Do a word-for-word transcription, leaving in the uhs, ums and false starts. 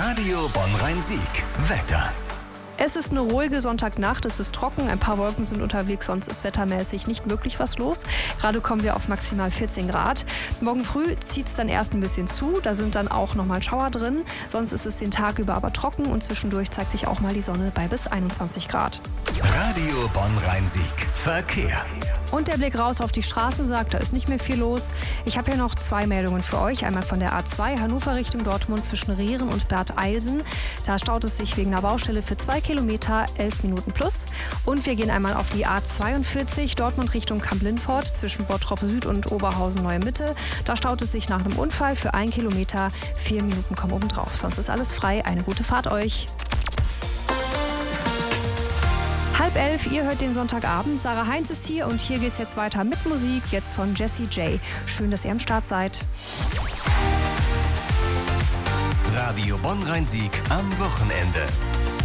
Radio Bonn-Rhein-Sieg. Wetter. Es ist eine ruhige Sonntagnacht, es ist trocken, ein paar Wolken sind unterwegs, sonst ist wettermäßig nicht wirklich was los. Gerade kommen wir auf maximal vierzehn Grad. Morgen früh zieht es dann erst ein bisschen zu, da sind dann auch nochmal Schauer drin. Sonst ist es den Tag über aber trocken und zwischendurch zeigt sich auch mal die Sonne bei bis einundzwanzig Grad. Radio Bonn-Rhein-Sieg. Verkehr. Und der Blick raus auf die Straßen sagt, da ist nicht mehr viel los. Ich habe hier noch zwei Meldungen für euch. Einmal von der A zwei Hannover Richtung Dortmund zwischen Rehren und Bad Eilsen. Da staut es sich wegen einer Baustelle für zwei Kilometer, elf Minuten plus. Und wir gehen einmal auf die A zweiundvierzig Dortmund Richtung Kamp-Lindfort zwischen Bottrop Süd und Oberhausen Neue Mitte. Da staut es sich nach einem Unfall für ein Kilometer, vier Minuten kommen obendrauf. Sonst ist alles frei. Eine gute Fahrt euch. Halb elf, ihr hört den Sonntagabend. Sarah Heinz ist hier und hier geht's jetzt weiter mit Musik, jetzt von Jessie J. Schön, dass ihr am Start seid. Radio Bonn-Rhein-Sieg am Wochenende.